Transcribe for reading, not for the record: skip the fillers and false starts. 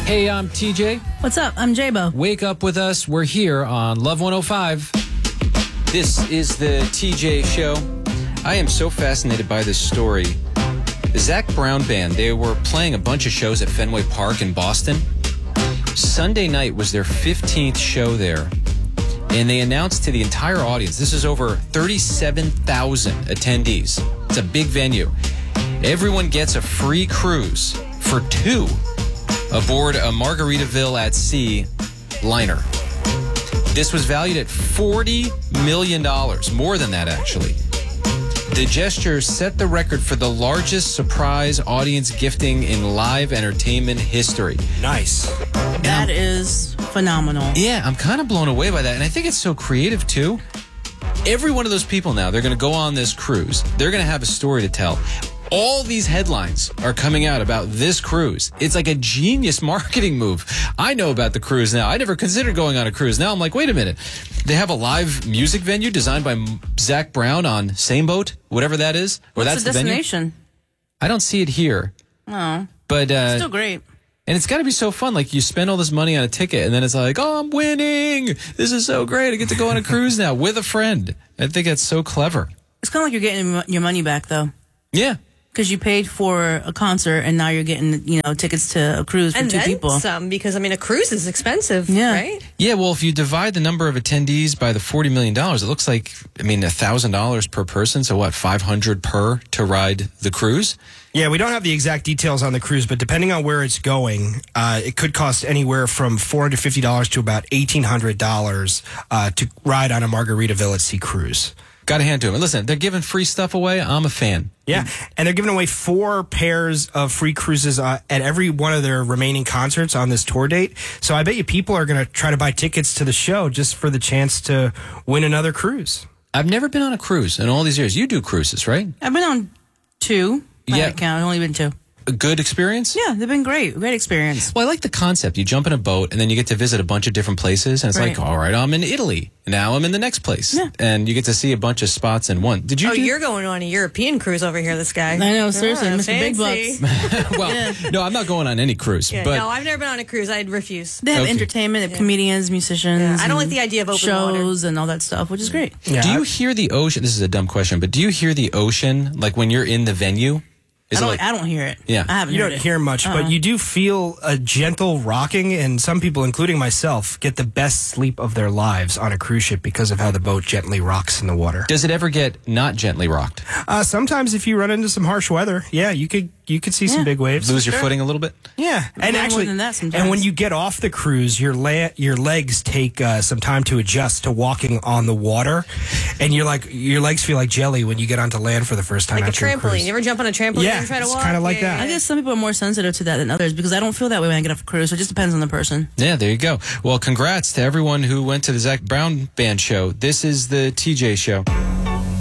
Hey, I'm TJ. What's up? I'm J-Bo. Wake up with us. We're here on Love 105. This is the TJ Show. I am so fascinated by this story. The Zac Brown Band, they were playing a bunch of shows at Fenway Park in Boston. Sunday night was their 15th show there. And they announced to the entire audience, this is over 37,000 attendees. It's a big venue. Everyone gets a free cruise for two aboard a Margaritaville at Sea liner. This was valued at $40 million, more than that actually. The gesture set the record for the largest surprise audience gifting in live entertainment history. Nice. That is phenomenal. Yeah, I'm kind of blown away by that, and I think it's so creative too. Every one of those people now, they're going to go on this cruise. They're going to have a story to tell. All these headlines are coming out about this cruise. It's like a genius marketing move. I know about the cruise now. I never considered going on a cruise. Now I'm like, wait a minute. They have a live music venue designed by Zac Brown on Same Boat, whatever that is. Or What's that's the venue. destination? I don't see it here. Oh, But still great. and it's got to be so fun. Like, you spend all this money on a ticket, and then it's like, oh, I'm winning. This is so great. I get to go on a cruise now with a friend. I think that's so clever. It's kind of like you're getting your money back, though. Yeah. Because you paid for a concert, and now you're getting, tickets to a cruise for two people. And some, because, a cruise is expensive, Yeah. right? Yeah, well, if you divide the number of attendees by the $40 million, it looks like, $1,000 per person. So what, $500 per to ride the cruise? Yeah, we don't have the exact details on the cruise, but depending on where it's going, it could cost anywhere from $450 to about $1,800 to ride on a Margaritaville at Sea cruise. Got to hand to them. And listen, they're giving free stuff away. I'm a fan. Yeah, and they're giving away 4 pairs of free cruises at every one of their remaining concerts on this tour date. So I bet you people are going to try to buy tickets to the show just for the chance to win another cruise. I've never been on a cruise in all these years. You do cruises, right? I've been on 2. Yeah. I count. I've only been 2. A good experience? Yeah, they've been great. Great experience. Well, I like the concept. You jump in a boat, and then you get to visit a bunch of different places, and it's Right. like, all right, I'm in Italy. Now I'm in the next place. Yeah. And you get to see a bunch of spots in one. Did you do- You're going on a European cruise over here, this guy. I know, seriously, Mr. Big fancy. Bucks. Well, no, I'm not going on any cruise. Yeah, but no, I've never been on a cruise. I'd refuse. They have Okay. entertainment, they have comedians, musicians. Yeah, I don't like and the idea of open shows and all that stuff, which is great. Yeah, do you hear the ocean? This is a dumb question, but do you hear the ocean like when you're in the venue? Is it like, I don't hear it. Yeah. I haven't You heard don't it. hear much, but you do feel a gentle rocking, and some people, including myself, get the best sleep of their lives on a cruise ship because of how the boat gently rocks in the water. does it ever get not gently rocked? Sometimes if you run into some harsh weather, yeah, you could see some big waves. Lose your footing a little bit? Yeah, and more actually, than that sometimes. and when you get off the cruise, your legs take some time to adjust to walking on the water, and your legs feel like jelly when you get onto land for the first time. Like a after trampoline. cruise. You ever jump on a trampoline Yeah, and try to it's walk? kinda like that. I guess some people are more sensitive to that than others because I don't feel that way when I get off a cruise. So it just depends on the person. Yeah, there you go. Well, congrats to everyone who went to the Zac Brown Band show. This is the TJ Show.